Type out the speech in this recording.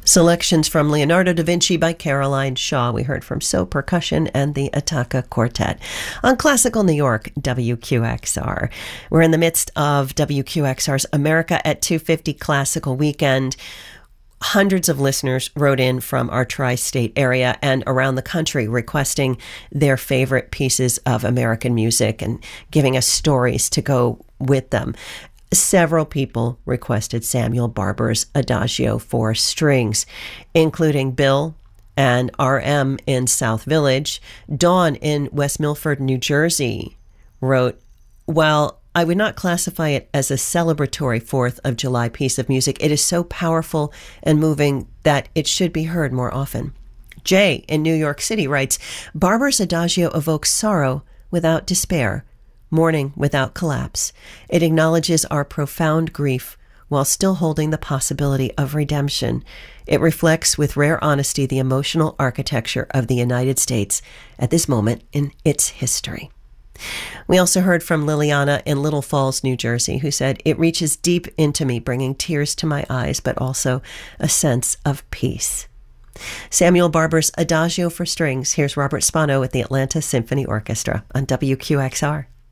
Selections from Leonardo da Vinci by Caroline Shaw. We heard from So Percussion and the Attacca Quartet. On Classical New York, WQXR. We're in the midst of WQXR's America at 250 Classical Weekend. Hundreds of listeners wrote in from our tri-state area and around the country requesting their favorite pieces of American music and giving us stories to go with them. Several people requested Samuel Barber's Adagio for strings, including Bill and RM in South Village. Dawn in West Milford, New Jersey wrote, "While I would not classify it as a celebratory 4th of July piece of music, it is so powerful and moving that it should be heard more often." Jay in New York City writes, "Barber's Adagio evokes sorrow without despair, mourning without collapse. It acknowledges our profound grief while still holding the possibility of redemption. It reflects with rare honesty the emotional architecture of the United States at this moment in its history." We also heard from Liliana in Little Falls, New Jersey, who said, "It reaches deep into me, bringing tears to my eyes, but also a sense of peace." Samuel Barber's Adagio for strings. Here's Robert Spano with the Atlanta Symphony Orchestra on WQXR.